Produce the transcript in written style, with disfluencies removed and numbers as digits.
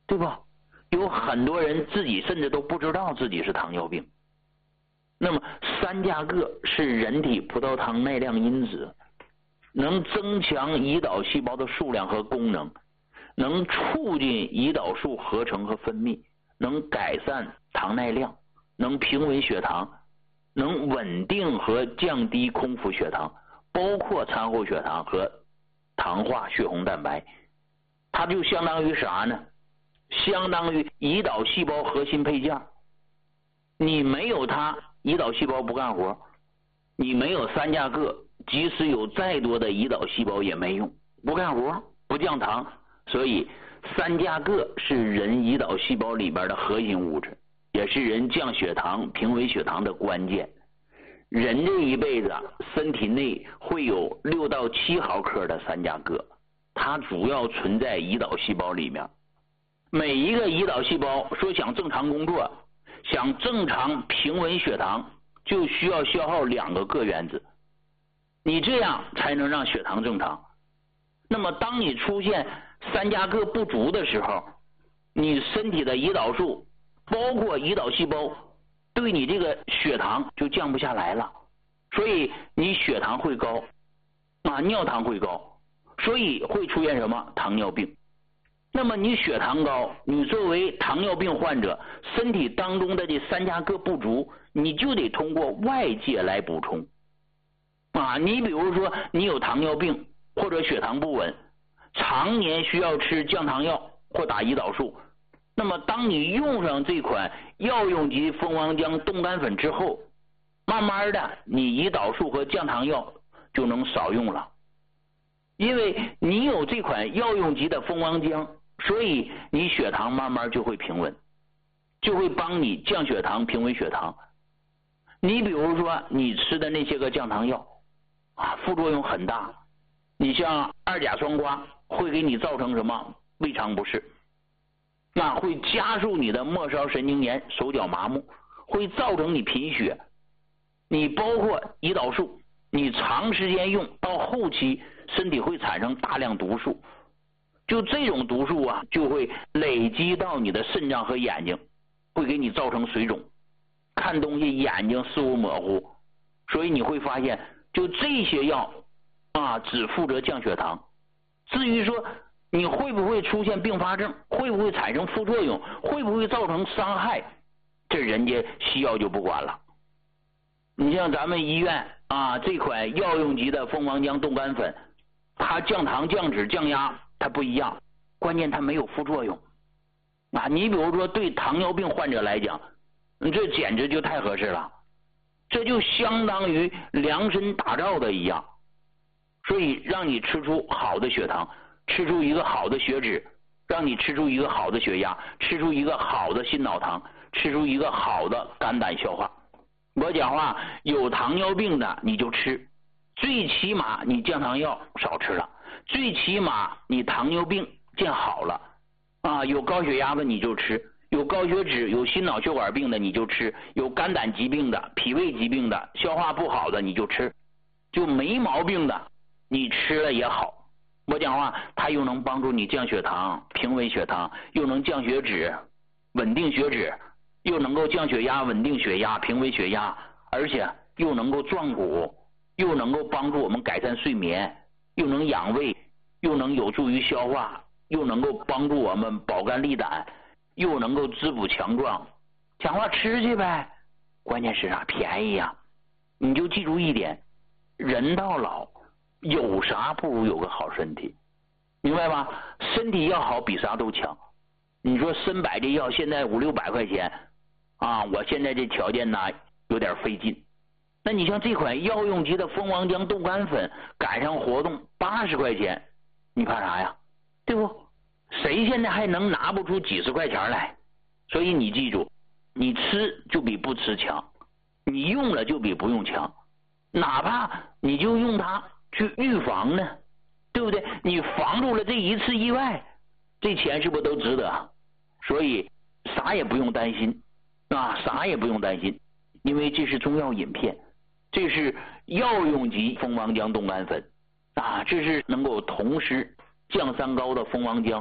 对吧？有很多人自己甚至都不知道自己是糖尿病。那么三价铬是人体葡萄糖耐量因子，能增强胰岛细胞的数量和功能，能促进胰岛素合成和分泌，能改善糖耐量，能平稳血糖，能稳定和降低空腹血糖，包括餐后血糖和糖化血红蛋白。它就相当于啥呢？相当于胰岛细胞核心配件。你没有它，胰岛细胞不干活。你没有三价铬，即使有再多的胰岛细胞也没用，不干活，不降糖。所以三价铬是人胰岛细胞里边的核心物质，也是人降血糖、平稳血糖的关键。人这一辈子身体内会有6到7毫克的三价铬，它主要存在胰岛细胞里面。每一个胰岛细胞说想正常工作，想正常平稳血糖，就需要消耗2个铬原子，你这样才能让血糖正常。那么当你出现三价铬不足的时候，你身体的胰岛素包括胰岛细胞对你这个血糖就降不下来了，所以你血糖会高尿糖会高，所以会出现什么糖尿病。那么你血糖高，你作为糖尿病患者，身体当中的这三价铬不足，你就得通过外界来补充你比如说你有糖尿病或者血糖不稳，常年需要吃降糖药或打胰岛素，那么当你用上这款药用级蜂王浆冻干粉之后，慢慢的你胰岛素和降糖药就能少用了。因为你有这款药用级的蜂王浆，所以你血糖慢慢就会平稳，就会帮你降血糖、平稳血糖。你比如说你吃的那些个降糖药副作用很大。你像2甲双胍会给你造成什么胃肠不适，会加速你的末梢神经炎、手脚麻木，会造成你贫血。你包括胰岛素，你长时间用到后期，身体会产生大量毒素，就这种毒素就会累积到你的肾脏和眼睛，会给你造成水肿，看东西眼睛视物模糊。所以你会发现就这些药只负责降血糖，至于说你会不会出现并发症，会不会产生副作用，会不会造成伤害，这人家西药就不管了。你像咱们医院这款药用级的蜂王浆冻干粉，它降糖、降脂、降压它不一样，关键它没有副作用你比如说对糖尿病患者来讲，这简直就太合适了，这就相当于量身打造的一样。所以让你吃出好的血糖，吃出一个好的血脂，让你吃出一个好的血压，吃出一个好的心脑糖，吃出一个好的肝胆消化。我讲话，有糖尿病的你就吃，最起码你降糖药少吃了，最起码你糖尿病见好了有高血压的你就吃，有高血脂、有心脑血管病的你就吃，有肝胆疾病的、脾胃疾病的、消化不好的你就吃，就没毛病的你吃了也好。我讲话，它又能帮助你降血糖、平稳血糖，又能降血脂、稳定血脂，又能够降血压、稳定血压、平稳血压，而且又能够壮骨，又能够帮助我们改善睡眠，又能养胃，又能有助于消化，又能够帮助我们保肝利胆，又能够滋补强壮。讲话吃去呗，关键是便宜你就记住一点，人到老有啥不如有个好身体，明白吗？身体要好比啥都强。你说参百这药现在500-600块钱我现在这条件有点费劲。那你像这款药用级的蜂王浆冻干粉赶上活动80块钱，你怕啥呀？对不？谁现在还能拿不出几十块钱来？所以你记住，你吃就比不吃强，你用了就比不用强，哪怕你就用它去预防呢，对不对？你防住了这一次意外，这钱是不是都值得？所以啥也不用担心啥也不用担心，因为这是中药饮片，这是药用级蜂王浆冻干粉这是能够同时降三高的蜂王浆，